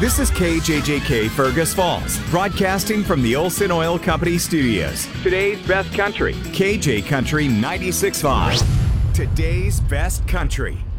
This is KJJK Fergus Falls, broadcasting from the Olson Oil Company studios. Today's best country, KJ Country 96.5. Today's best country.